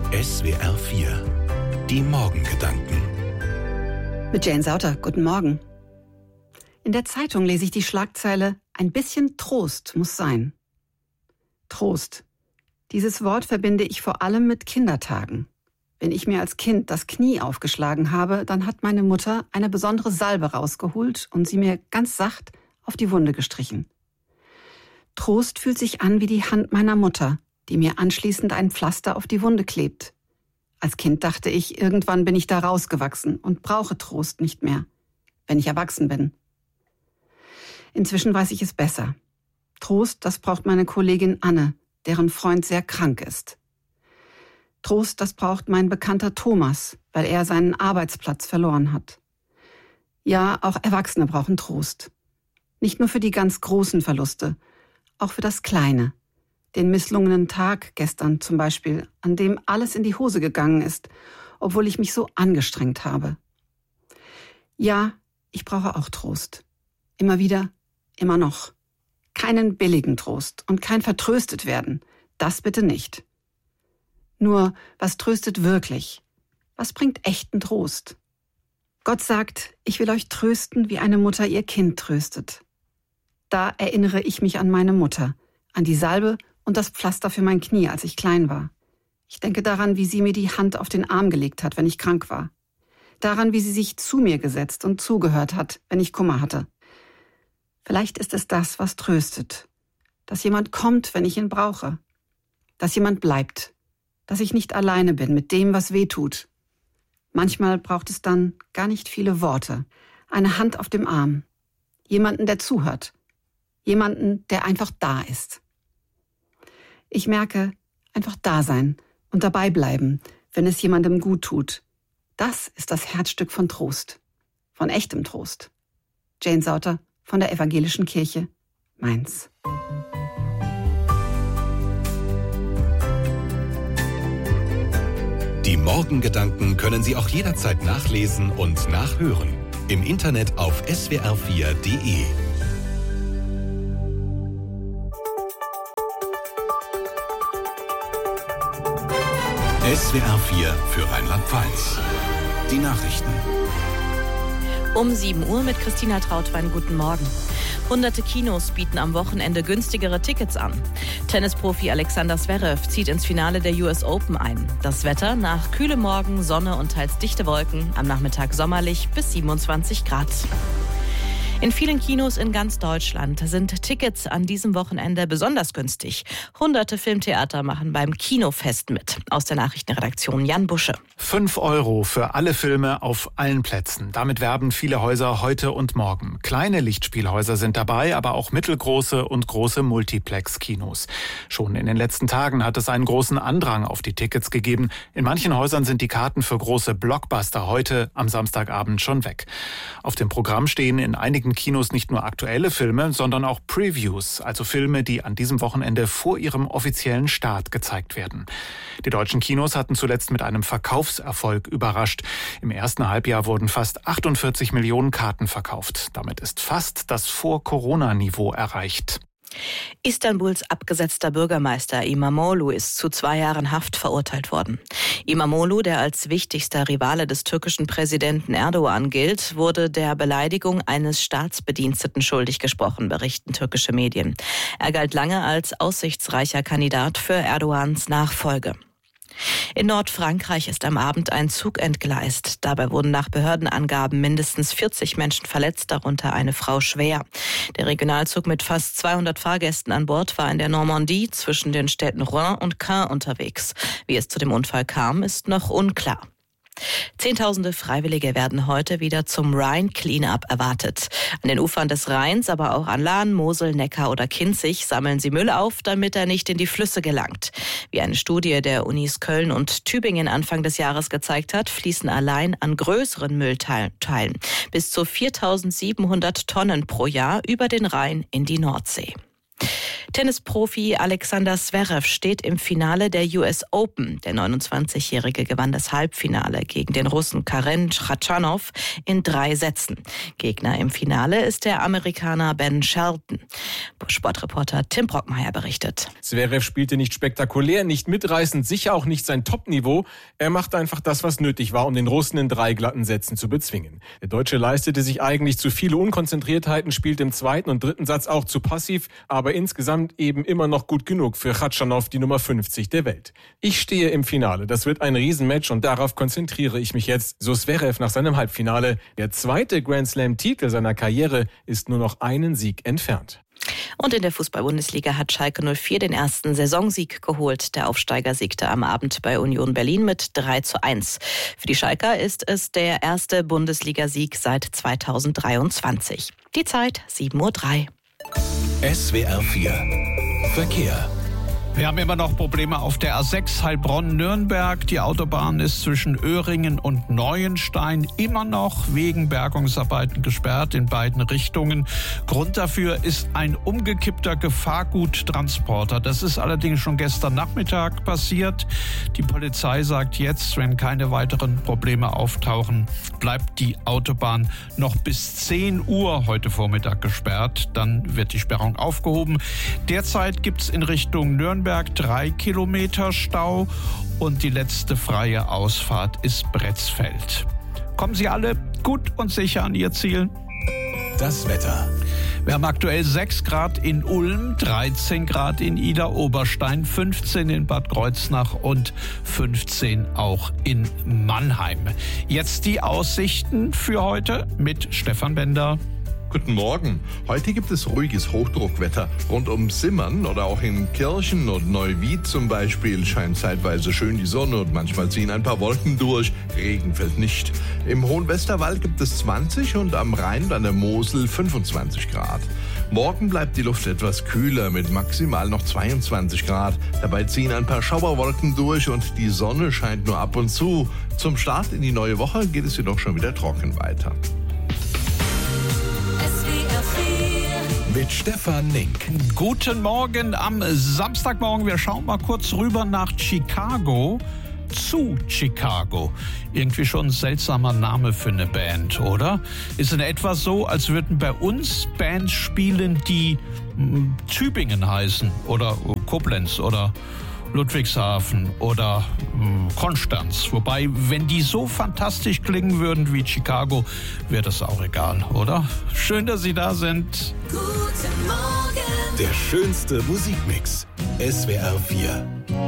SWR 4. Die Morgengedanken. Mit Jane Sauter, guten Morgen. In der Zeitung lese ich die Schlagzeile: Ein bisschen Trost muss sein. Trost. Dieses Wort verbinde ich vor allem mit Kindertagen. Wenn ich mir als Kind das Knie aufgeschlagen habe, dann hat meine Mutter eine besondere Salbe rausgeholt und sie mir ganz sacht auf die Wunde gestrichen. Trost fühlt sich an wie die Hand meiner Mutter, die mir anschließend ein Pflaster auf die Wunde klebt. Als Kind dachte ich, irgendwann bin ich da rausgewachsen und brauche Trost nicht mehr, wenn ich erwachsen bin. Inzwischen weiß ich es besser. Trost, das braucht meine Kollegin Anne, deren Freund sehr krank ist. Trost, das braucht mein Bekannter Thomas, weil er seinen Arbeitsplatz verloren hat. Ja, auch Erwachsene brauchen Trost. Nicht nur für die ganz großen Verluste, auch für das Kleine. Den misslungenen Tag gestern zum Beispiel, an dem alles in die Hose gegangen ist, obwohl ich mich so angestrengt habe. Ja, ich brauche auch Trost. Immer wieder, immer noch. Keinen billigen Trost und kein vertröstet werden. Das bitte nicht. Nur, was tröstet wirklich? Was bringt echten Trost? Gott sagt, ich will euch trösten, wie eine Mutter ihr Kind tröstet. Da erinnere ich mich an meine Mutter, an die Salbe und das Pflaster für mein Knie, als ich klein war. Ich denke daran, wie sie mir die Hand auf den Arm gelegt hat, wenn ich krank war. Daran, wie sie sich zu mir gesetzt und zugehört hat, wenn ich Kummer hatte. Vielleicht ist es das, was tröstet. Dass jemand kommt, wenn ich ihn brauche. Dass jemand bleibt. Dass ich nicht alleine bin mit dem, was weh tut. Manchmal braucht es dann gar nicht viele Worte. Eine Hand auf dem Arm. Jemanden, der zuhört. Jemanden, der einfach da ist. Ich merke, einfach da sein und dabei bleiben, wenn es jemandem gut tut. Das ist das Herzstück von Trost. Von echtem Trost. Jane Sauter von der Evangelischen Kirche, Mainz. Die Morgengedanken können Sie auch jederzeit nachlesen und nachhören. Im Internet auf swr4.de. SWR 4 für Rheinland-Pfalz. Die Nachrichten. Um 7 Uhr mit Christina Trautwein. Guten Morgen. Hunderte Kinos bieten am Wochenende günstigere Tickets an. Tennisprofi Alexander Zverev zieht ins Finale der US Open ein. Das Wetter: nach kühlem Morgen, Sonne und teils dichte Wolken. Am Nachmittag sommerlich bis 27 Grad. In vielen Kinos in ganz Deutschland sind Tickets an diesem Wochenende besonders günstig. Hunderte Filmtheater machen beim Kinofest mit. Aus der Nachrichtenredaktion Jan Busche. 5 € für alle Filme auf allen Plätzen. Damit werben viele Häuser heute und morgen. Kleine Lichtspielhäuser sind dabei, aber auch mittelgroße und große Multiplex-Kinos. Schon in den letzten Tagen hat es einen großen Andrang auf die Tickets gegeben. In manchen Häusern sind die Karten für große Blockbuster heute am Samstagabend schon weg. Auf dem Programm stehen in einigen Kinos nicht nur aktuelle Filme, sondern auch Previews, also Filme, die an diesem Wochenende vor ihrem offiziellen Start gezeigt werden. Die deutschen Kinos hatten zuletzt mit einem Verkaufserfolg überrascht. Im ersten Halbjahr wurden fast 48 Millionen Karten verkauft. Damit ist fast das Vor-Corona-Niveau erreicht. Istanbuls abgesetzter Bürgermeister İmamoğlu ist zu 2 Jahren Haft verurteilt worden. İmamoğlu, der als wichtigster Rivale des türkischen Präsidenten Erdogan gilt, wurde der Beleidigung eines Staatsbediensteten schuldig gesprochen, berichten türkische Medien. Er galt lange als aussichtsreicher Kandidat für Erdogans Nachfolge. In Nordfrankreich ist am Abend ein Zug entgleist. Dabei wurden nach Behördenangaben mindestens 40 Menschen verletzt, darunter eine Frau schwer. Der Regionalzug mit fast 200 Fahrgästen an Bord war in der Normandie zwischen den Städten Rouen und Caen unterwegs. Wie es zu dem Unfall kam, ist noch unklar. Zehntausende Freiwillige werden heute wieder zum Rhein-Cleanup erwartet. An den Ufern des Rheins, aber auch an Lahn, Mosel, Neckar oder Kinzig sammeln sie Müll auf, damit er nicht in die Flüsse gelangt. Wie eine Studie der Unis Köln und Tübingen Anfang des Jahres gezeigt hat, fließen allein an größeren Müllteilen bis zu 4.700 Tonnen pro Jahr über den Rhein in die Nordsee. Tennisprofi Alexander Zverev steht im Finale der US Open. Der 29-Jährige gewann das Halbfinale gegen den Russen Karen Khachanov in 3 Sätzen. Gegner im Finale ist der Amerikaner Ben Shelton. Sportreporter Tim Brockmeier berichtet. Zverev spielte nicht spektakulär, nicht mitreißend, sicher auch nicht sein Topniveau. Er machte einfach das, was nötig war, um den Russen in 3 glatten Sätzen zu bezwingen. Der Deutsche leistete sich eigentlich zu viele Unkonzentriertheiten, spielte im 2. und 3. Satz auch zu passiv, aber insgesamt eben immer noch gut genug für Khachanov, die Nummer 50 der Welt. Ich stehe im Finale, das wird ein Riesenmatch und darauf konzentriere ich mich jetzt, so Zverev nach seinem Halbfinale. Der 2. Grand Slam-Titel seiner Karriere ist nur noch einen Sieg entfernt. Und in der Fußball-Bundesliga hat Schalke 04 den ersten Saisonsieg geholt. Der Aufsteiger siegte am Abend bei Union Berlin mit 3:1. Für die Schalker ist es der erste Bundesligasieg seit 2023. Die Zeit 7:03 Uhr. SWR 4 Verkehr. Wir haben immer noch Probleme auf der A6 Heilbronn-Nürnberg. Die Autobahn ist zwischen Öhringen und Neuenstein immer noch wegen Bergungsarbeiten gesperrt in beiden Richtungen. Grund dafür ist ein umgekippter Gefahrguttransporter. Das ist allerdings schon gestern Nachmittag passiert. Die Polizei sagt jetzt, wenn keine weiteren Probleme auftauchen, bleibt die Autobahn noch bis 10 Uhr heute Vormittag gesperrt. Dann wird die Sperrung aufgehoben. Derzeit gibt es in Richtung Nürnberg 3 Kilometer Stau und die letzte freie Ausfahrt ist Bretzfeld. Kommen Sie alle gut und sicher an Ihr Ziel? Das Wetter. Wir haben aktuell 6 Grad in Ulm, 13 Grad in Idar-Oberstein, 15 in Bad Kreuznach und 15 auch in Mannheim. Jetzt die Aussichten für heute mit Stefan Bender. Guten Morgen. Heute gibt es ruhiges Hochdruckwetter. Rund um Simmern oder auch in Kirchen und Neuwied zum Beispiel scheint zeitweise schön die Sonne und manchmal ziehen ein paar Wolken durch. Regen fällt nicht. Im Hohen Westerwald gibt es 20 und am Rhein und an der Mosel 25 Grad. Morgen bleibt die Luft etwas kühler mit maximal noch 22 Grad. Dabei ziehen ein paar Schauerwolken durch und die Sonne scheint nur ab und zu. Zum Start in die neue Woche geht es jedoch schon wieder trocken weiter. Mit Stefan Nink. Guten Morgen am Samstagmorgen. Wir schauen mal kurz rüber nach Chicago. Zu Chicago. Irgendwie schon ein seltsamer Name für eine Band, oder? Ist in etwa so, als würden bei uns Bands spielen, die Tübingen heißen oder Koblenz oder Ludwigshafen oder Konstanz. Wobei, wenn die so fantastisch klingen würden wie Chicago, wäre das auch egal, oder? Schön, dass Sie da sind. Guten Morgen. Der schönste Musikmix. SWR 4.